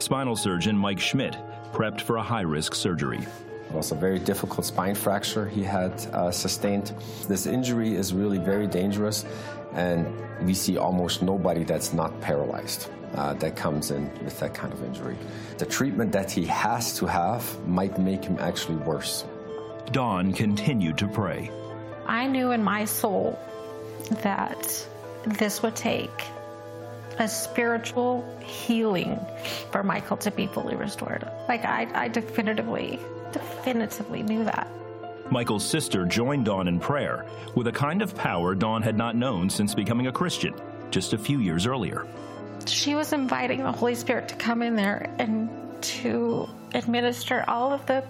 Spinal surgeon Mike Schmidt prepped for a high-risk surgery. It was a very difficult spine fracture he had sustained. This injury is really very dangerous, and we see almost nobody that's not paralyzed that comes in with that kind of injury. The treatment that he has to have might make him actually worse. Dawn continued to pray. I knew in my soul that this would take a spiritual healing for Michael to be fully restored. Like, I definitively knew that. Michael's sister joined Dawn in prayer with a kind of power Dawn had not known since becoming a Christian just a few years earlier. She was inviting the Holy Spirit to come in there and to administer all of the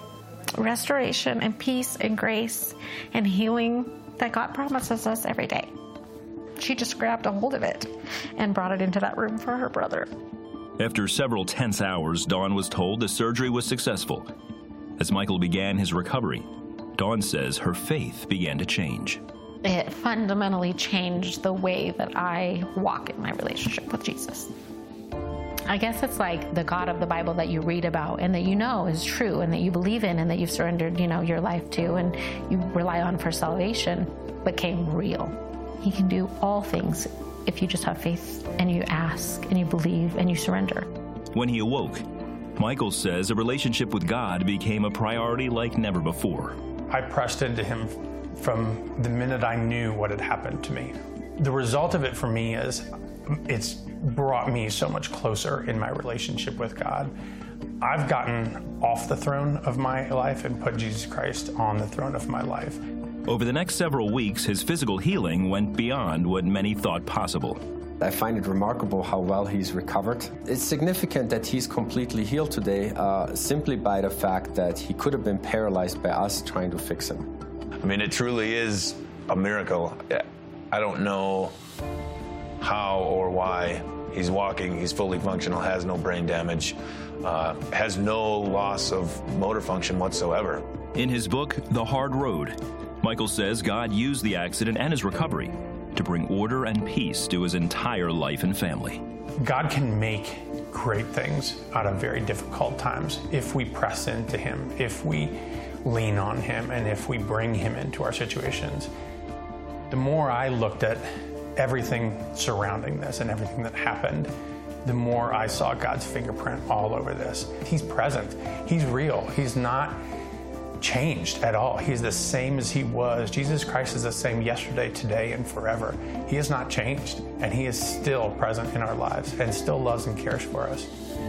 restoration and peace and grace and healing that God promises us every day. She just grabbed a hold of it and brought it into that room for her brother. After several tense hours, Dawn was told the surgery was successful. As Michael began his recovery, Dawn says her faith began to change. It fundamentally changed the way that I walk in my relationship with Jesus. I guess it's like the God of the Bible that you read about and that you know is true and that you believe in and that you've surrendered, your life to and you rely on for salvation became real. He can do all things if you just have faith and you ask and you believe and you surrender. When he awoke, Michael says a relationship with God became a priority like never before. I pressed into him from the minute I knew what had happened to me. The result of it for me is it's brought me so much closer in my relationship with God. I've gotten off the throne of my life and put Jesus Christ on the throne of my life. Over the next several weeks, his physical healing went beyond what many thought possible. I find it remarkable how well he's recovered. It's significant that he's completely healed today simply by the fact that he could have been paralyzed by us trying to fix him. I mean, it truly is a miracle. I don't know how or why he's walking, he's fully functional, has no brain damage, has no loss of motor function whatsoever. In his book, The Hard Road, Michael says God used the accident and his recovery to bring order and peace to his entire life and family. God can make great things out of very difficult times if we press into him, if we lean on him, and if we bring him into our situations. The more I looked at everything surrounding this and everything that happened, the more I saw God's fingerprint all over this. He's present. He's real. He's not changed at all. He's the same as he was. Jesus Christ is the same yesterday, today, and forever. He has not changed, and he is still present in our lives and still loves and cares for us.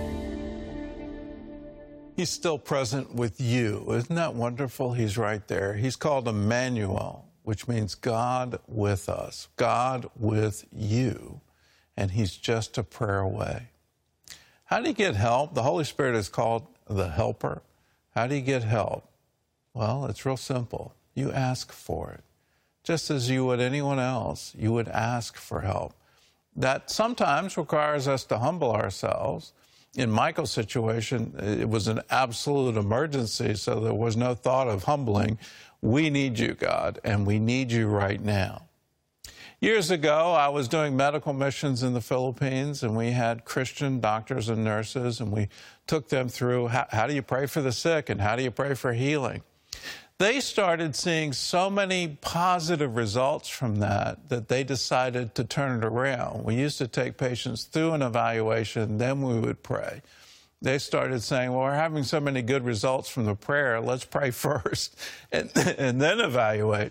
He's still present with you. Isn't that wonderful? He's right there. He's called Emmanuel, which means God with us, God with you, and he's just a prayer away. How do you get help? The Holy Spirit is called the helper. How do you get help? Well, it's real simple. You ask for it. Just as you would anyone else, you would ask for help. That sometimes requires us to humble ourselves. In Michael's situation, it was an absolute emergency, so there was no thought of humbling. We need you, God, and we need you right now. Years ago, I was doing medical missions in the Philippines, and we had Christian doctors and nurses, and we took them through how do you pray for the sick and how do you pray for healing. They started seeing so many positive results from that they decided to turn it around. We used to take patients through an evaluation, then we would pray. They started saying, well, we're having so many good results from the prayer, let's pray first and then evaluate.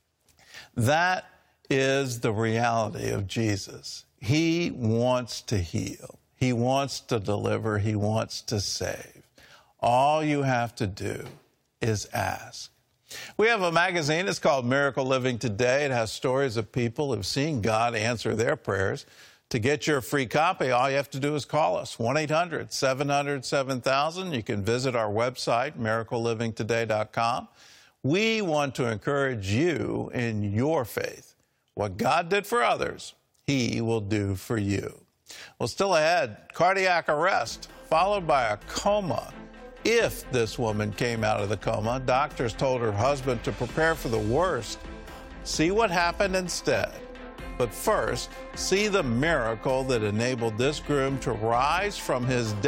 That is the reality of Jesus. He wants to heal. He wants to deliver. He wants to save. All you have to do is ask. We have a magazine. It's called Miracle Living Today. It has stories of people who've seen God answer their prayers. To get your free copy, all you have to do is call us, 1-800-700-7000. You can visit our website, miraclelivingtoday.com. We want to encourage you in your faith. What God did for others, he will do for you. Well, still ahead, cardiac arrest, followed by a coma. If this woman came out of the coma, doctors told her husband to prepare for the worst. See what happened instead. But first, see the miracle that enabled this groom to rise from his death